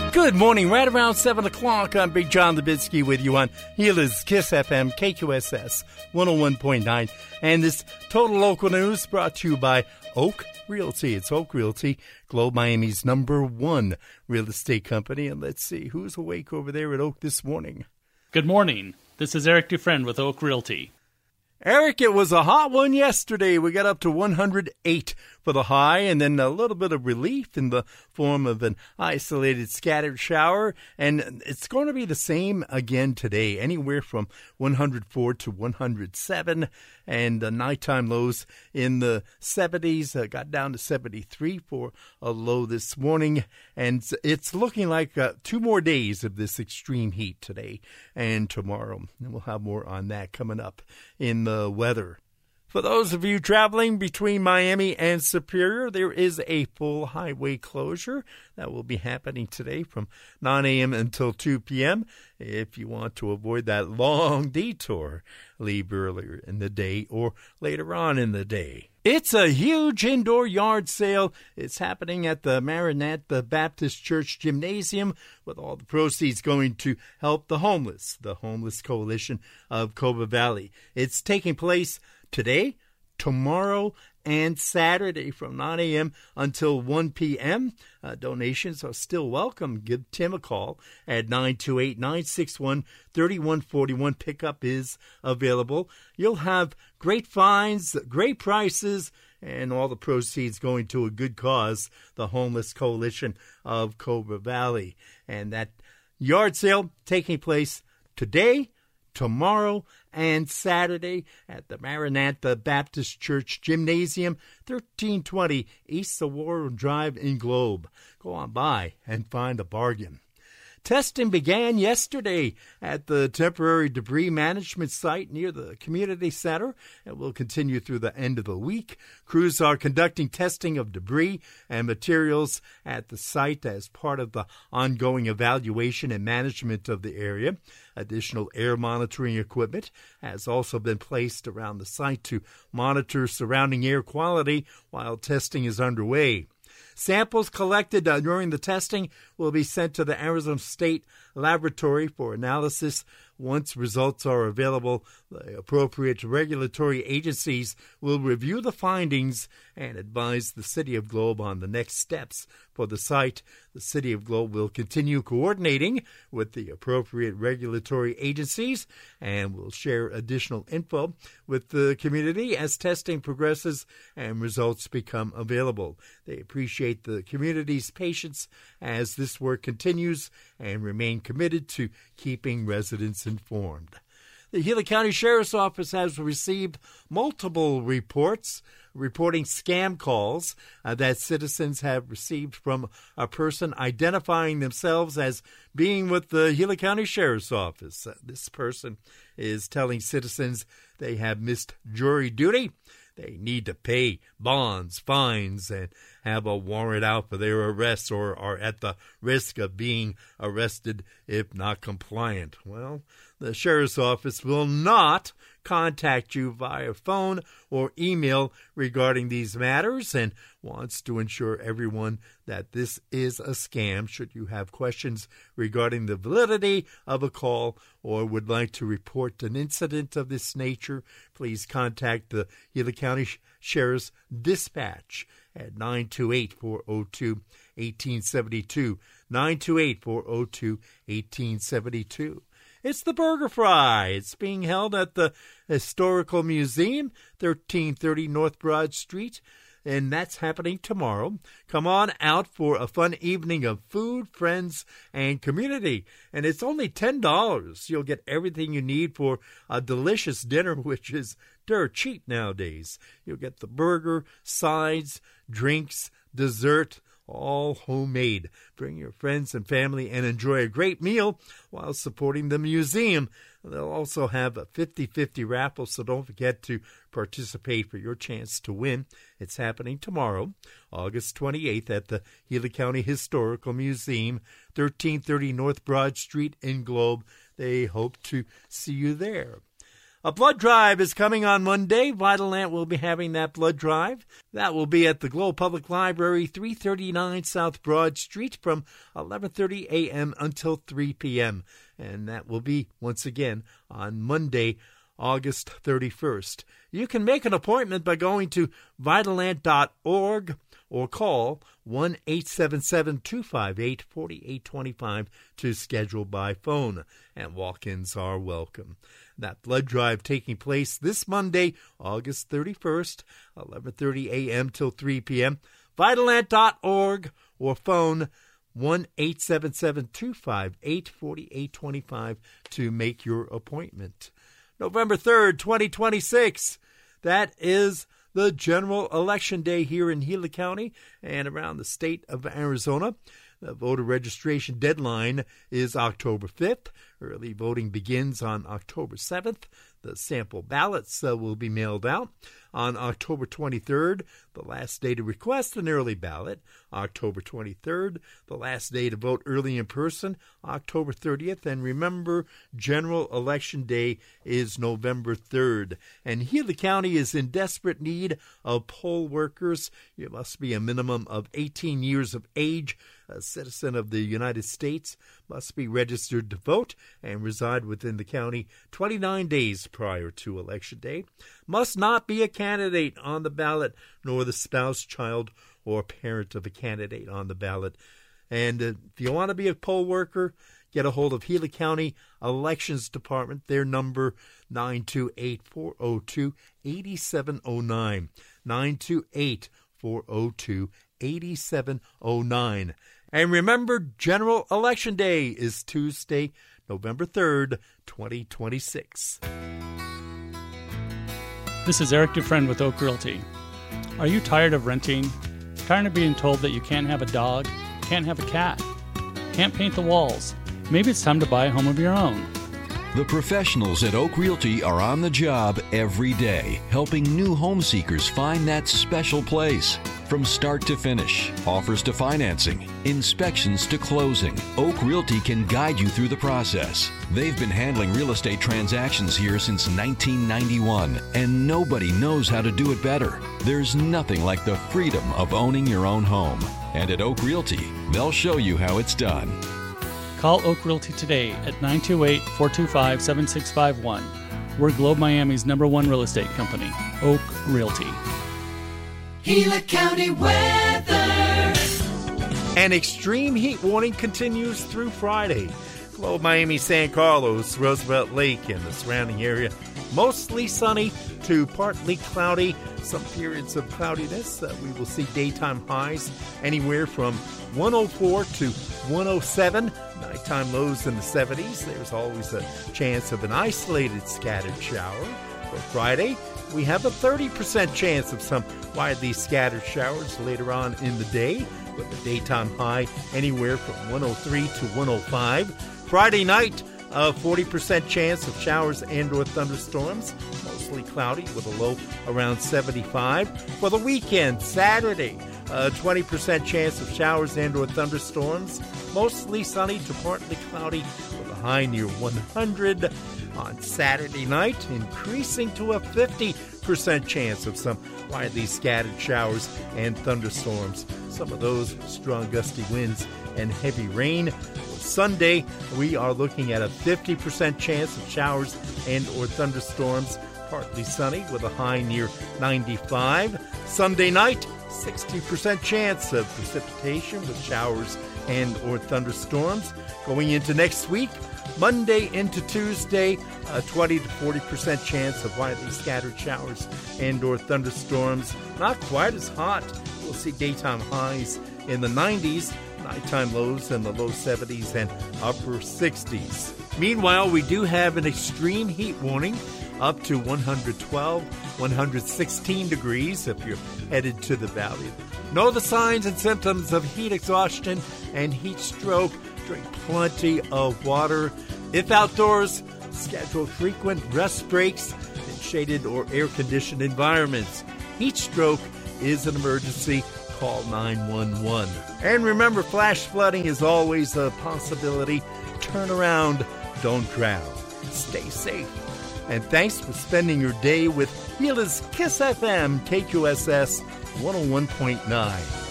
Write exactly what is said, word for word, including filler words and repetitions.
Good morning, right around seven o'clock. I'm Big John Lubitsky with you on Gila's Kiss F M, K Q S S one oh one point nine. And this total local news brought to you by Oak Realty. It's Oak Realty, Globe Miami's number one real estate company. And let's see, who's awake over there at Oak this morning? Good morning. This is Eric Dufresne with Oak Realty. Eric, it was a hot one yesterday. We got up to one hundred eight for the high, and then a little bit of relief in the form of an isolated scattered shower. And it's going to be the same again today, anywhere from one hundred four to one hundred seven. And the nighttime lows in the seventies, uh, got down to seventy-three for a low this morning. And it's looking like uh, two more days of this extreme heat today and tomorrow. And we'll have more on that coming up in the weather. For those of you traveling between Miami and Superior, there is a full highway closure that will be happening today from nine a.m. until two p.m. If you want to avoid that long detour, leave earlier in the day or later on in the day. It's a huge indoor yard sale. It's happening at the Maranatha Baptist Church Gymnasium, with all the proceeds going to help the homeless, the Homeless Coalition of Coba Valley. It's taking place today, tomorrow, and Saturday from nine a.m. until one p.m. Uh, donations are still welcome. Give Tim a call at nine two eight, nine six one, three one four one. Pickup is available. You'll have great finds, great prices, and all the proceeds going to a good cause, the Homeless Coalition of Coba Valley. And that yard sale taking place today, tomorrow, and Saturday at the Maranatha Baptist Church Gymnasium, thirteen twenty East Saguaro Drive in Globe. Go on by and find a bargain. Testing began yesterday at the temporary debris management site near the community center and will continue through the end of the week. Crews are conducting testing of debris and materials at the site as part of the ongoing evaluation and management of the area. Additional air monitoring equipment has also been placed around the site to monitor surrounding air quality while testing is underway. Samples collected uh, during the testing will be sent to the Arizona State Laboratory for analysis. Once results are available, the appropriate regulatory agencies will review the findings and advise the City of Globe on the next steps for the site. The City of Globe will continue coordinating with the appropriate regulatory agencies and will share additional info with the community as testing progresses and results become available. They appreciate the community's patience as this work continues and remain committed to keeping residents informed. The Gila County Sheriff's Office has received multiple reports reporting scam calls uh, that citizens have received from a person identifying themselves as being with the Gila County Sheriff's Office. Uh, this person is telling citizens they have missed jury duty. They need to pay bonds, fines, and have a warrant out for their arrest or are at the risk of being arrested if not compliant. Well, the Sheriff's Office will not contact you via phone or email regarding these matters and wants to ensure everyone that this is a scam. Should you have questions regarding the validity of a call or would like to report an incident of this nature, please contact the Gila County Sheriff's Dispatch at nine two eight, four oh two, one eight seven two, nine two eight, four oh two, one eight seven two. It's the Burger Fry. It's being held at the Historical Museum, thirteen thirty North Broad Street, and that's happening tomorrow. Come on out for a fun evening of food, friends, and community. And it's only ten dollars. You'll get everything you need for a delicious dinner, which is dirt cheap nowadays. You'll get the burger, sides, drinks, dessert, all homemade. Bring your friends and family and enjoy a great meal while supporting the museum. They'll also have a fifty-fifty raffle, so don't forget to participate for your chance to win. It's happening tomorrow, August twenty-eighth, at the Gila County Historical Museum, thirteen thirty North Broad Street in Globe. They hope to see you there. A blood drive is coming on Monday. Vitalant will be having that blood drive. That will be at the Glow Public Library, three thirty-nine South Broad Street from eleven thirty a.m. until three p.m. And that will be, once again, on Monday, August thirty-first. You can make an appointment by going to vitalant dot org or call one eight seven seven, two five eight, four eight two five to schedule by phone. And walk-ins are welcome. That blood drive taking place this Monday, August thirty-first, eleven thirty a.m. till three p.m. vitalant dot org or phone one eight seven seven, two five eight, four eight two five to make your appointment. November third, twenty twenty-six, that is the general election day here in Gila County and around the state of Arizona. The voter registration deadline is October fifth. Early voting begins on October seventh. The sample ballots uh, will be mailed out on October twenty-third, the last day to request an early ballot. October twenty-third, the last day to vote early in person, October thirtieth. And remember, General Election Day is November third. And Gila County is in desperate need of poll workers. You must be a minimum of eighteen years of age. A citizen of the United States, must be registered to vote and reside within the county twenty-nine days prior to Election Day, must not be a candidate on the ballot, nor the spouse, child, or parent of a candidate on the ballot. And uh, if you want to be a poll worker, get a hold of Gila County Elections Department. Their number, nine two eight, four oh two, eight seven oh nine, nine two eight, four oh two, eight seven oh nine. And remember, General Election Day is Tuesday, November third, twenty twenty-six. This is Eric Dufresne with Oak Realty. Are you tired of renting? Tired of being told that you can't have a dog, can't have a cat, can't paint the walls? Maybe it's time to buy a home of your own. The professionals at Oak Realty are on the job every day, helping new home seekers find that special place. From start to finish, offers to financing, inspections to closing, Oak Realty can guide you through the process. They've been handling real estate transactions here since nineteen ninety-one, and nobody knows how to do it better. There's nothing like the freedom of owning your own home. And at Oak Realty, they'll show you how it's done. Call Oak Realty today at nine two eight, four two five, seven six five one. We're Globe Miami's number one real estate company, Oak Realty. Gila County weather. An extreme heat warning continues through Friday. Globe Miami, San Carlos, Roosevelt Lake, and the surrounding area, mostly sunny to partly cloudy. Some periods of cloudiness. Uh, we will see daytime highs anywhere from one oh four to one oh seven. Nighttime lows in the seventies. There's always a chance of an isolated scattered shower. For Friday, we have a thirty percent chance of some widely scattered showers later on in the day, with a daytime high anywhere from one oh three to one oh five. Friday night, a forty percent chance of showers and or thunderstorms, mostly cloudy with a low around seventy-five. For the weekend, Saturday, a twenty percent chance of showers and or thunderstorms, mostly sunny to partly cloudy with a high near one hundred. On Saturday night, increasing to a fifty percent chance of some widely scattered showers and thunderstorms. Some of those strong gusty winds and heavy rain. Sunday, we are looking at a fifty percent chance of showers and or thunderstorms, partly sunny with a high near ninety-five. Sunday night, sixty percent chance of precipitation with showers and or thunderstorms. Going into next week, Monday into Tuesday, a twenty to forty percent chance of widely scattered showers and or thunderstorms. Not quite as hot. We'll see daytime highs in the nineties, nighttime lows in the low seventies and upper sixties. Meanwhile, we do have an extreme heat warning up to one hundred twelve, one hundred sixteen degrees if you're headed to the valley. Know the signs and symptoms of heat exhaustion and heat stroke. Drink plenty of water. If outdoors, schedule frequent rest breaks in shaded or air-conditioned environments. Heat stroke is an emergency. Call nine one one. And remember, flash flooding is always a possibility. Turn around, don't drown. Stay safe. And thanks for spending your day with Gila's Kiss F M, K Q S S one oh one point nine.